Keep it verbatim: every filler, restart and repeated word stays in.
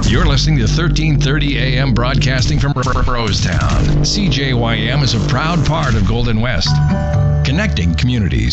You're listening to thirteen thirty A M broadcasting from Rosetown. C J Y M is a proud part of Golden West, connecting communities.